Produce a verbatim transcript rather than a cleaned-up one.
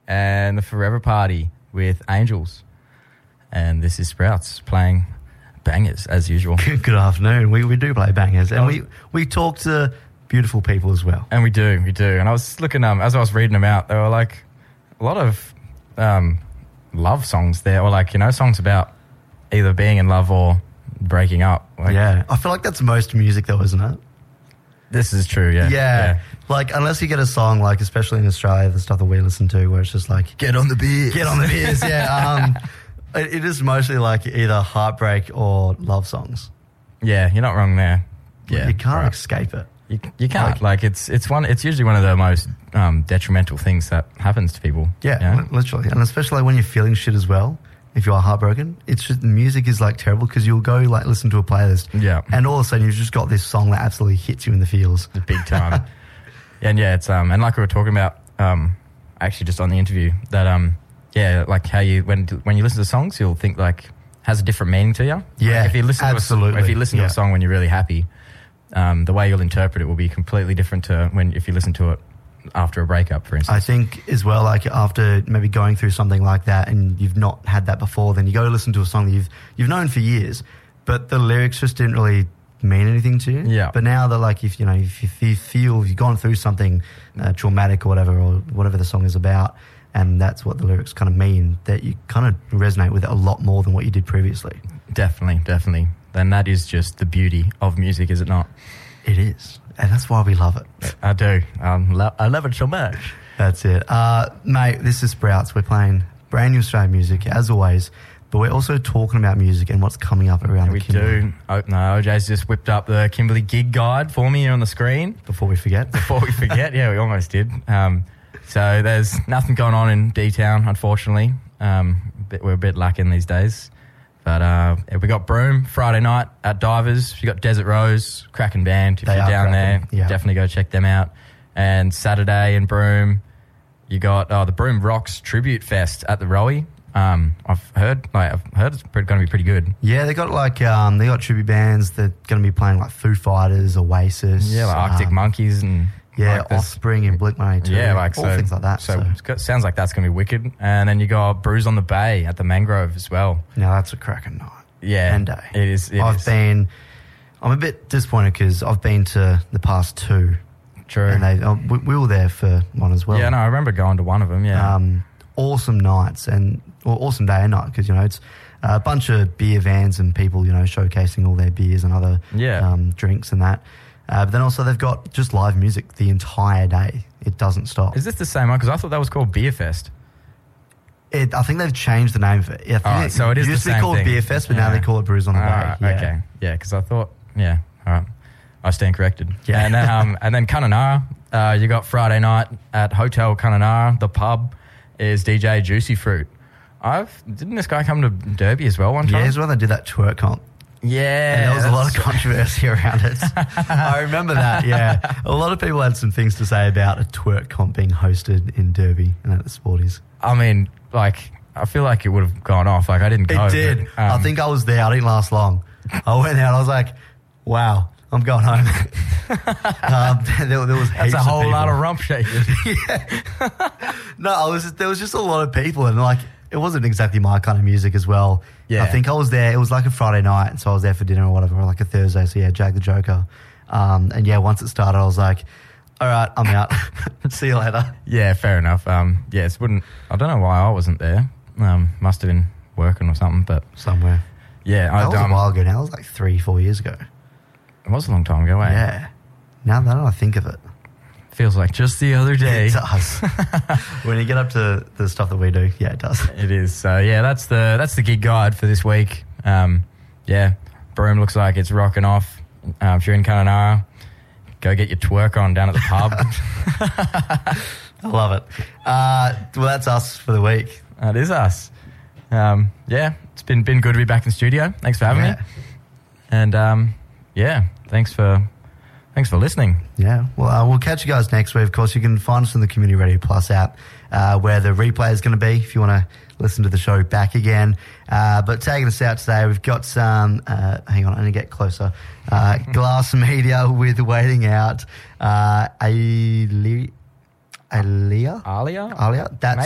and the Forever Party with Angels. And this is Sprouts playing bangers as usual. Good afternoon. We we do play bangers, and we, we talk to beautiful people as well. And we do, we do. And I was looking, um, as I was reading them out, there were like a lot of um, love songs there, or like, you know, songs about either being in love or breaking up. Like, yeah. I feel like that's most music though, isn't it? This is true, yeah. yeah. Yeah. Like, unless you get a song, like, especially in Australia, the stuff that we listen to, where it's just like, Get on the beers. get on the beers, yeah. Um, it, it is mostly like either heartbreak or love songs. Yeah, you're not wrong there. Yeah. You can't right. escape it. You, you can't. Like- Like, it's it's one. It's usually one of the most um, detrimental things that happens to people. Yeah, you know? li- literally. And especially when you're feeling shit as well, if you are heartbroken, it's just, the music is like terrible because you'll go like listen to a playlist. Yeah. And all of a sudden you've just got this song that absolutely hits you in the feels. Big time. And yeah, it's um and like we were talking about um actually just on the interview that um yeah like how you when when you listen to songs you'll think like has a different meaning to you. Yeah, Like if you listen absolutely. to a, if you listen Yeah. to a song when you're really happy, um the way you'll interpret it will be completely different to when if you listen to it after a breakup, for instance. I think as well, like after maybe going through something like that and you've not had that before, then you go listen to a song that you've you've known for years, but the lyrics just didn't really mean anything to you. Yeah. But now that like if you know if you, if you feel you've gone through something uh, traumatic or whatever or whatever the song is about, and that's what the lyrics kind of mean, that you kind of resonate with it a lot more than what you did previously. Definitely, definitely. Then that is just the beauty of music, is it not? It is, and that's why we love it. I do. Um, lo- I love it so much. That's it. Uh, mate, this is Sprouts. We're playing brand new Australian music, as always, but we're also talking about music and what's coming up around We the Kimberley. do. Oh, no, O J's just whipped up the Kimberley gig guide for me here on the screen. Before we forget. Before we forget, yeah, we almost did. Um, so there's nothing going on in D-Town, unfortunately. Um, bit, we're a bit lacking these days. But uh, yeah, we got Broome Friday night at Divers. You got Desert Rose, cracking band. If They you're are down cracking, there, yeah. definitely go check them out. And Saturday in Broome, you got oh, the Broome Rocks Tribute Fest at the Rowie. Um, I've heard, like, I've heard it's going to be pretty good. Yeah, they got like um, they got tribute bands that are going to be playing like Foo Fighters, Oasis, Yeah, like Arctic um, Monkeys and yeah, like this- Offspring and Blink one eighty-two, Yeah, like all so, things like that. So, So, it's got- sounds like that's going to be wicked. And then you got Bruise on the Bay at the Mangrove as well. now that's a cracking night. Yeah, And day. it is. It I've is. been, I'm a bit disappointed because I've been to the past two, True. and they oh, we, we were there for one as well. yeah, no, I remember going to one of them. Yeah, Um, awesome nights and well, awesome day and night because you know it's a bunch of beer vans and people you know showcasing all their beers and other Yeah. um, drinks and that. Uh, but then also they've got just live music the entire day. It doesn't stop. is this the same one? Because I thought that was called Beer Fest. It, I think they've changed the name of it. I think Oh, so it is the used to be same called thing. Beer Fest, but now Yeah. they call it Brews on the Bay. Ah, Yeah. Okay, yeah, because I thought, yeah, all right, I stand corrected. Yeah. and then um, and then Kununurra, uh, you got Friday night at Hotel Kununurra. The pub is D J Juicy Fruit. I've didn't this guy come to Derby as well one time? Yeah, here's when they did that twerk comp. Yeah, And there was a lot of that's- controversy around it. I remember that, yeah. A lot of people had some things to say about a twerk comp being hosted in Derby and at the Sporties. I mean, like, I feel like it would have gone off. Like, I didn't go. It did. but, um, I think I was there. I didn't last long. I went there and I was like, wow, I'm going home. um, there, there was heaps that's a of whole people. lot of rump shaking. No, I was there was just a lot of people and like it wasn't exactly my kind of music as well. Yeah. I think I was there. It was like a Friday night, and so I was there for dinner or whatever, or like a Thursday. So yeah, Jack the Joker. Um, and yeah, once it started, I was like, all right, I'm out. See you later. Yeah, fair enough. Um, yeah, it wouldn't. I don't know why I wasn't there. Um, must have been working or something. But Somewhere. yeah, That I was a um, while ago now. That was like three, four years ago. It was a long time ago. Eh? Yeah. Now that I think of it. Feels like just the other day. It does. When you get up to the stuff that we do, yeah, it does. It is. So yeah, that's the that's the gig guide for this week. Um, yeah, Broome looks like it's rocking off. Um, if you're in Kununurra, go get your twerk on down at the pub. I love it. Uh, well, that's us for the week. That is us. Um, yeah, it's been been good to be back in the studio. Thanks for having Yeah. me. And um, yeah, thanks for thanks for listening. Yeah. Well, uh, we'll catch you guys next week. Of course, you can find us on the Community Radio Plus app, uh, where the replay is going to be if you want to listen to the show back again. Uh, but taking us out today, we've got some, uh, hang on, I'm going to get closer. Uh, Glass Media with Waiting Out. Uh, Ali- Alia? Alia? Alia? That's